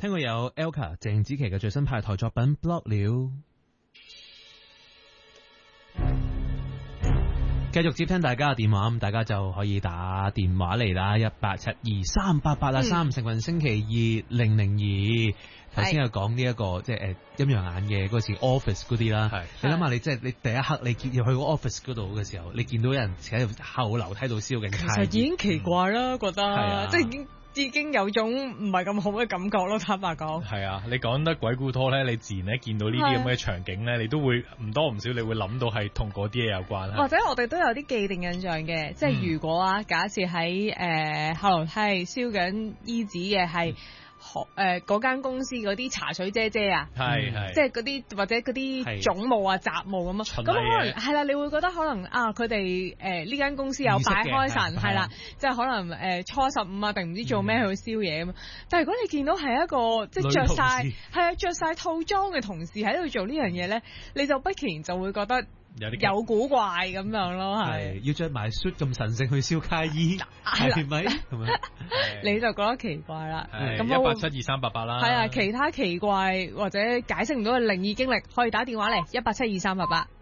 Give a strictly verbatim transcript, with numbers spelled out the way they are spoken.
聽過有 Elka 鄭子琪嘅最新派台作品 Block 了。繼續接聽大家嘅電話，咁大家就可以打電話嚟啦，一八七二三八八啊，三成運星期二零零二。頭先有講呢一個即係誒陰陽眼嘅嗰時 office 嗰啲啦，你諗下你即係你第一刻你見入去個 office 嗰度嘅時候，你見到有人喺後樓梯度燒緊， 其實已經奇怪啦，覺得、 啊、 即係已經。已經有種唔係咁好嘅感覺咯，坦白講。 係啊，你講得鬼故拖咧，你自然咧見到呢啲咁嘅場景咧，你都會唔多唔少，你會諗到係同嗰啲嘢有關。 或者我哋都有啲既定印象嘅，即係如果啊，假設喺誒後樓梯燒緊衣紙嘅係。誒嗰間公司嗰啲茶水姐姐啊， 係係， 即係嗰啲或者嗰啲總務啊、雜務咁啊，咁可能係啦，你會覺得可能啊，佢哋誒呢間公司有擺開神係啦，即係可能誒、呃、初十五啊定唔知做咩去燒嘢咁。但係如果你見到係一個即係着晒係啊着晒套裝嘅同事喺度做呢樣嘢咧，你就不其然就會覺得。有, 有古怪咁樣咯，係要着埋 suit 咁神聖去燒街衣，係咪？ 你就覺得奇怪啦。 咁一八七二三八八啦。 係啊，其他奇怪或者解釋唔到嘅靈異經歷，可以打電話嚟一八七二三八八。